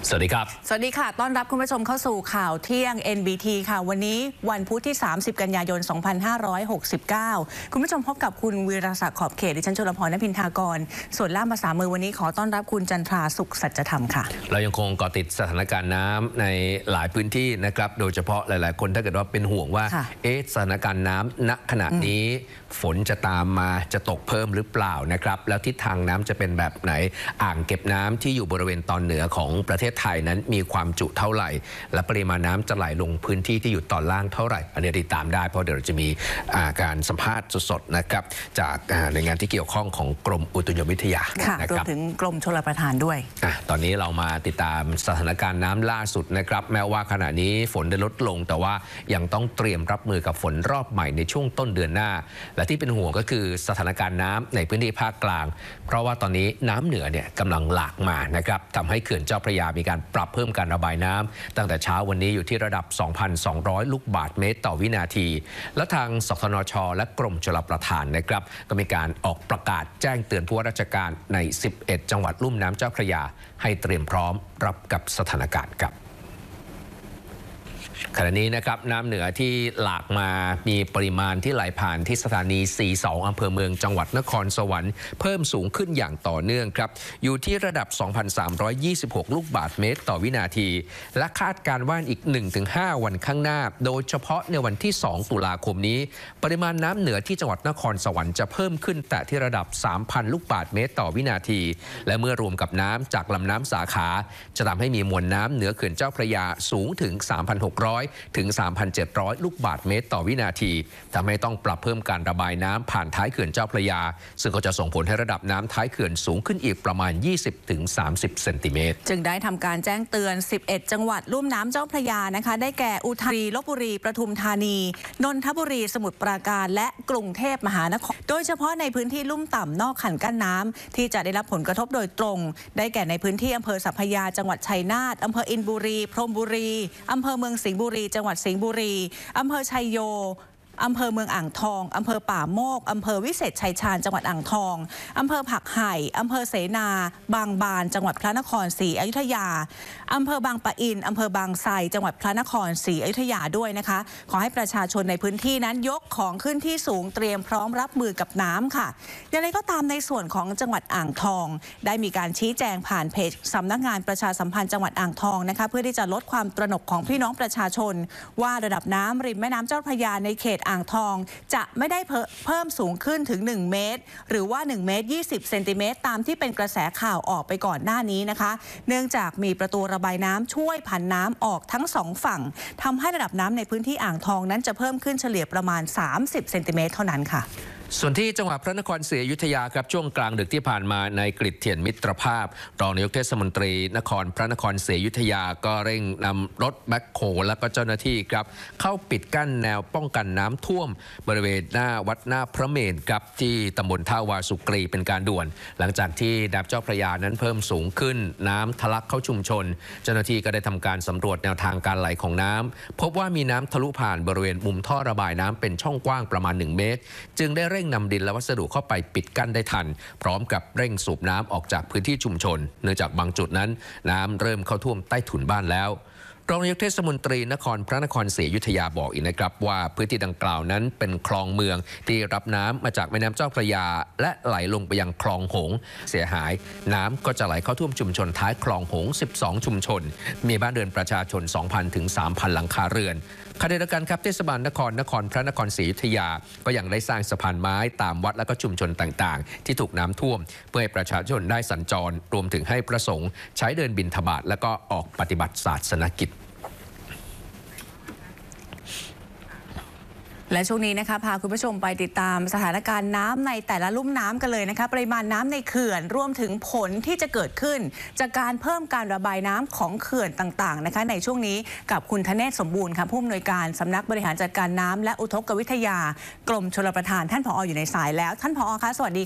สวัสดีครับสวัสดีค่ะต้อนรับคุณผู้ชมเข้าสู่ข่าวเที่ยง NBT ค่ะวันนี้วันพุธที่30กันยายน2569คุณผู้ชมพบกับคุณวีรศักดิ์ขอบเขตดิฉันชลพร ณภินทากรส่วนล่ามภาษามือวันนี้ขอต้อนรับคุณจันทราสุขสัจธรรมค่ะเรายังคงเกาะติดสถานการณ์น้ำในหลายพื้นที่นะครับโดยเฉพาะหลายๆคนถ้าเกิดว่าเป็นห่วงว่าสถานการณ์น้ำณขณะนี้ฝนจะตามมาจะตกเพิ่มหรือเปล่านะครับแล้วทิศทางน้ำจะเป็นแบบไหนอ่างเก็บน้ำที่อยู่บริเวณตอนเหนือของประเทศไทยนั้นมีความจุเท่าไหร่และปริมาณน้ำจะไหลลงพื้นที่ที่อยู่ตอนล่างเท่าไหร่อันนี้ติดตามได้เพราะเดี๋ยวเราจะมีการสัมภาษณ์สดๆนะครับจากหน่วยงานที่เกี่ยวข้องของกรมอุตุนิยมวิทยานะครับรวมถึงกรมชลประทานด้วยตอนนี้เรามาติดตามสถานการณ์น้ำล่าสุดนะครับแม้ว่าขณะนี้ฝนได้ลดลงแต่ว่ายังต้องเตรียมรับมือกับฝนรอบใหม่ในช่วงต้นเดือนหน้าและที่เป็นห่วงก็คือสถานการณ์น้ำในพื้นที่ภาคกลางเพราะว่าตอนนี้น้ำเหนือเนี่ยกำลังหลากมานะครับทำให้เขื่อนเจ้าพระยามีการปรับเพิ่มการระบายน้ำตั้งแต่เช้าวันนี้อยู่ที่ระดับ 2,200 ลูกบาศก์เมตรต่อวินาทีและทางสทนช.และกรมชลประทานนะครับก็มีการออกประกาศแจ้งเตือนผู้ว่าราชการใน11จังหวัดลุ่มน้ำเจ้าพระยาให้เตรียมพร้อมรับกับสถานการณ์ครับขณะนี้นะครับน้ำเหนือที่หลากมามีปริมาณที่ไหลผ่านที่สถานี42อำเภอเมืองจังหวัดนครสวรรค์เพิ่มสูงขึ้นอย่างต่อเนื่องครับอยู่ที่ระดับ 2,326 ลูกบาศก์เมตรต่อวินาทีและคาดการณ์ว่าอีก 1-5 วันข้างหน้าโดยเฉพาะในวันที่2ตุลาคมนี้ปริมาณน้ำเหนือที่จังหวัดนครสวรรค์จะเพิ่มขึ้นแต่ที่ระดับ 3,000 ลูกบาศก์เมตรต่อวินาทีและเมื่อรวมกับน้ำจากลำน้ำสาขาจะทำให้มีมวลน้ำเหนือเขื่อนเจ้าพระยาสูงถึง 3,600 ถึง 3,700 ลูกบาศก์เมตรต่อวินาทีทำให้ต้องปรับเพิ่มการระบายน้ำผ่านท้ายเขื่อนเจ้าพระยาซึ่งก็จะส่งผลให้ระดับน้ำท้ายเขื่อนสูงขึ้นอีกประมาณ 20-30 เซนติเมตรจึงได้ทำการแจ้งเตือน11จังหวัดลุ่มน้ำเจ้าพระยานะคะได้แก่อุทัยลพบุรีปทุมธานีนนทบุรีสมุทรปราการและกรุงเทพมหานครโดยเฉพาะในพื้นที่ลุ่มต่ำนอกคันกั้นน้ำที่จะได้รับผลกระทบโดยตรงได้แก่ในพื้นที่อำเภอสัพพยาจังหวัดชัยนาทอำเภออินบุรีพรหมบุรีอำเภอเมืองสิงห์บุรีจังหวัดสิงห์บุรีอำเภอชัยโยอำเภอเมืองอ่างทองอำเภอป่าโมกอำเภอวิเศษชัยชาญจังหวัดอ่างทองอำเภอผักไห่อำเภอเสนาบางบานจังหวัดพระนครศรีอยุธยาอำเภอบางปะอินอำเภอบางไทรจังหวัดพระนครศรีอยุธยาด้วยนะคะขอให้ประชาชนในพื้นที่นั้นยกของขึ้นที่สูงเตรียมพร้อมรับมือกับน้ำค่ะอย่างไรก็ตามในส่วนของจังหวัดอ่างทองได้มีการชี้แจงผ่านเพจสำนักงานประชาสัมพันธ์จังหวัดอ่างทองนะคะเพื่อที่จะลดความตระหนกของพี่น้องประชาชนว่าระดับน้ำริมแม่น้ำเจ้าพระยาในเขตอ่างทองจะไม่ได้เพิ่มสูงขึ้นถึง1เมตรหรือว่า1เมตร20เซนติเมตรตามที่เป็นกระแสข่าวออกไปก่อนหน้านี้นะคะเนื่องจากมีประตูระบายน้ำช่วยผันน้ำออกทั้ง2ฝั่งทำให้ระดับน้ำในพื้นที่อ่างทองนั้นจะเพิ่มขึ้นเฉลี่ยประมาณ30เซนติเมตรเท่านั้นค่ะส่วนที่จังหวัดพระนครศรีอยุธยาครับช่วงกลางดึกที่ผ่านมาในกฤษเทียนมิตรภาพรองนายกเทศมนตรีนครพระนครศรีอยุธยาก็เร่งนำรถแบ็คโฮและก็เจ้าหน้าที่ครับเข้าปิดกั้นแนวป้องกันน้ำท่วมบริเวณหน้าวัดหน้าพระเมรุครับที่ตำบลท่าวาสุกรีเป็นการด่วนหลังจากที่น้ำเจ้าพระยานั้นเพิ่มสูงขึ้นน้ำทะลักเข้าชุมชนเจ้าหน้าที่ก็ได้ทำการสำรวจแนวทางการไหลของน้ำพบว่ามีน้ำทะลุผ่านบริเวณมุมท่อระบายน้ำเป็นช่องกว้างประมาณ1เมตรจึงได้เร่งนำดินและวัสดุเข้าไปปิดกั้นได้ทันพร้อมกับเร่งสูบน้ำออกจากพื้นที่ชุมชนเนื่องจากบางจุดนั้นน้ำเริ่มเข้าท่วมใต้ถุนบ้านแล้วรองนายกเทศมนตรีนครพระนครศรีอยุธยาบอกอีกนะครับว่าพื้นที่ดังกล่าวนั้นเป็นคลองเมืองที่รับน้ำมาจากแม่น้ำเจ้าพระยาและไหลลงไปยังคลองหงส์เสียหายน้ำก็จะไหลเข้าท่วมชุมชนท้ายคลองหงส์12ชุมชนมีบ้านเรือนประชาชน 2,000 ถึง 3,000 หลังคาเรือนขณะเดียวกันครับเทศบาลนครพระนครศรีอยุธยาก็ยังได้สร้างสะพานไม้ตามวัดและก็ชุมชนต่างๆที่ถูกน้ำท่วมเพื่อให้ประชาชนได้สัญจรรวมถึงให้พระสงฆ์ใช้เดินบิณฑบาตและก็ออกปฏิบัติศาสนกิจและช่วงนี้นะคะพาคุณผู้ชมไปติดตามสถานการณ์น้ำในแต่ละลุ่มน้ำกันเลยนะคะปริมาณน้ำในเขื่อนรวมถึงผลที่จะเกิดขึ้นจากการเพิ่มการระบายน้ำของเขื่อนต่างๆนะคะในช่วงนี้กับคุณธเนศสมบูรณ์ค่ะผู้อำนวยการสำนักบริหารจัดการน้ำและอุทกวิทยากรมชลประทานท่านผอ.อยู่ในสายแล้วท่านผอ.คะสวัสดี